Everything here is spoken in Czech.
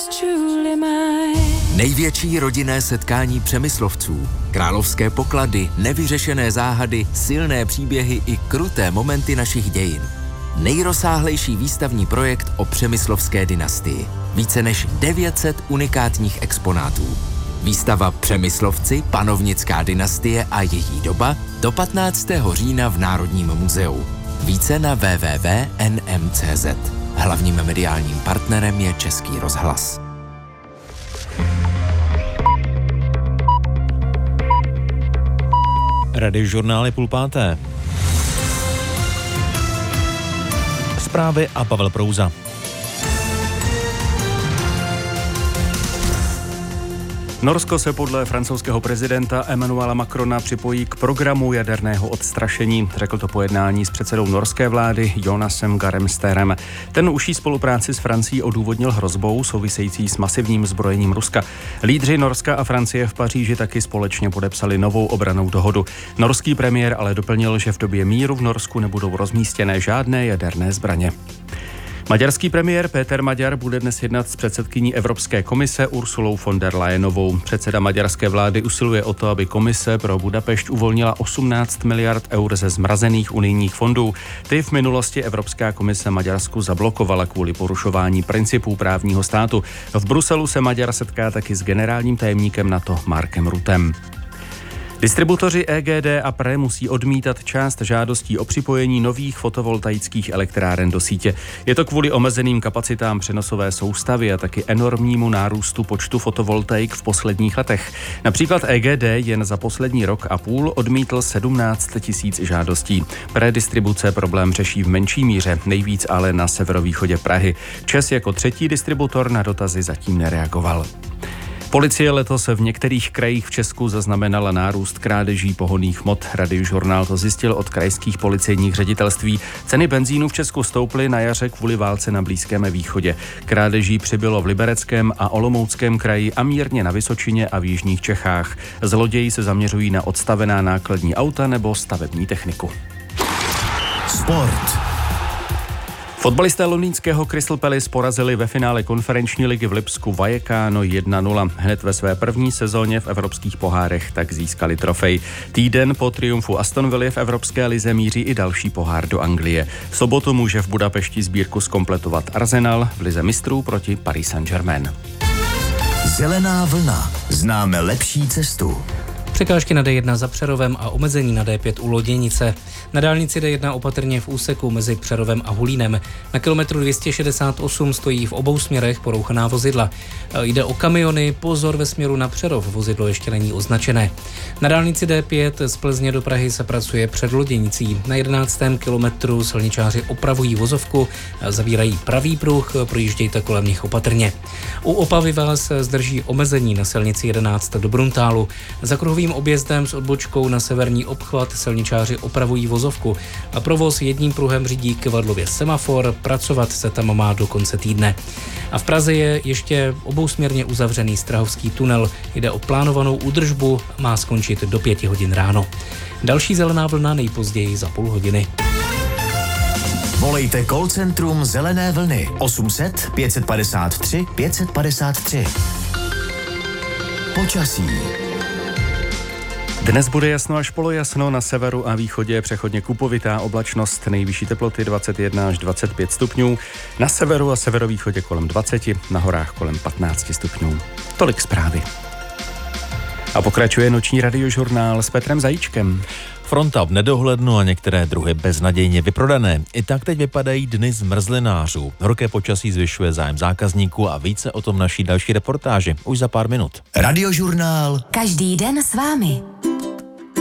Největší rodinné setkání Přemyslovců, královské poklady, nevyřešené záhady, silné příběhy i kruté momenty našich dějin. Nejrozsáhlejší výstavní projekt o přemyslovské dynastii. Více než 900 unikátních exponátů. Výstava Přemyslovci, panovnická dynastie a její doba do 15. října v Národním muzeu. Více na www.nm.cz. Hlavním mediálním partnerem je Český rozhlas. Radiožurnál je 4:30. Zprávy a Pavel Prouza. Norsko se podle francouzského prezidenta Emmanuela Macrona připojí k programu jaderného odstrašení, řekl to po jednání s předsedou norské vlády Jonasem Garem Sterem. Ten užší spolupráci s Francií odůvodnil hrozbou související s masivním zbrojením Ruska. Lídři Norska a Francie v Paříži taky společně podepsali novou obrannou dohodu. Norský premiér ale doplnil, že v době míru v Norsku nebudou rozmístěné žádné jaderné zbraně. Maďarský premiér Péter Maďar bude dnes jednat s předsedkyní Evropské komise Ursulou von der Leyenovou. Předseda maďarské vlády usiluje o to, aby komise pro Budapešť uvolnila 18 miliard eur ze zmrazených unijních fondů. Ty v minulosti Evropská komise Maďarsku zablokovala kvůli porušování principů právního státu. V Bruselu se Maďar setká taky s generálním tajemníkem NATO Markem Ruttem. Distributoři EGD a PRE musí odmítat část žádostí o připojení nových fotovoltaických elektráren do sítě. Je to kvůli omezeným kapacitám přenosové soustavy a taky enormnímu nárůstu počtu fotovoltaik v posledních letech. Například EGD jen za poslední rok a půl odmítl 17 000 žádostí. PRE distribuce problém řeší v menší míře, nejvíc ale na severovýchodě Prahy. ČEZ jako třetí distributor na dotazy zatím nereagoval. Policie letos v některých krajích v Česku zaznamenala nárůst krádeží pohonných hmot. Radiožurnál to zjistil od krajských policejních ředitelství. Ceny benzínu v Česku stouply na jaře kvůli válce na Blízkém východě. Krádeží přibylo v Libereckém a Olomouckém kraji a mírně na Vysočině a v jižních Čechách. Zloději se zaměřují na odstavená nákladní auta nebo stavební techniku. Sport. Fotbalisté londýnského Crystal Palace porazili ve finále konferenční ligy v Lipsku Vallecano 1-0. Hned ve své první sezóně v evropských pohárech tak získali trofej. Týden po triumfu Aston Villa v Evropské lize míří i další pohár do Anglie. V sobotu může v Budapešti sbírku zkompletovat Arsenal v lize mistrů proti Paris Saint-Germain. Zelená vlna. Známe lepší cestu. Překážky na D1 za Přerovem a omezení na D5 u Loděnice. Na dálnici D1 opatrně v úseku mezi Přerovem a Hulínem. Na kilometru 268 stojí v obou směrech porouchaná vozidla. Jde o kamiony, pozor ve směru na Přerov, vozidlo ještě není označené. Na dálnici D5 z Plzně do Prahy se pracuje před Loděnicí. Na 11. kilometru silničáři opravují vozovku, zavírají pravý pruh, projíždějte kolem nich opatrně. U Opavy vás zdrží omezení na silnici 11 do Bruntálu. Za kruhovým objezdem s odbočkou na severní obchvat silničáři opravují vozovku a provoz jedním pruhem řídí Kivadlově semafor, pracovat se tam má do konce týdne. A v Praze je ještě obousměrně uzavřený Strahovský tunel. Jde o plánovanou údržbu, má skončit do 5 hodin ráno. Další zelená vlna nejpozději za půl hodiny. Volejte call centrum Zelené vlny 800 553 553. Počasí. Dnes bude jasno až polojasno, na severu a východě přechodně kupovitá oblačnost, nejvyšší teploty 21 až 25 stupňů, na severu a severovýchodě kolem 20, na horách kolem 15 stupňů. Tolik zprávy. A pokračuje noční radiožurnál s Petrem Zajíčkem. Fronta v nedohlednu a některé druhy beznadějně vyprodané. I tak teď vypadají dny zmrzlinářů. Horké počasí zvyšuje zájem zákazníků a více o tom naší další reportáži už za pár minut. Radiožurnál. Každý den s vámi.